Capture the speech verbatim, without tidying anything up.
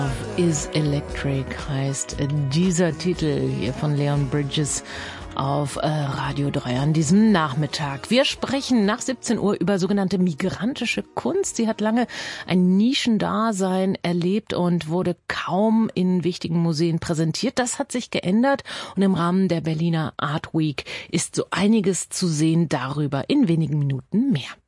Is Electric heißt dieser Titel hier von Leon Bridges auf äh, Radio drei an diesem Nachmittag. Wir sprechen nach siebzehn Uhr über sogenannte migrantische Kunst. Sie hat lange ein Nischendasein erlebt und wurde kaum in wichtigen Museen präsentiert. Das hat sich geändert und im Rahmen der Berliner Art Week ist so einiges zu sehen, darüber in wenigen Minuten mehr.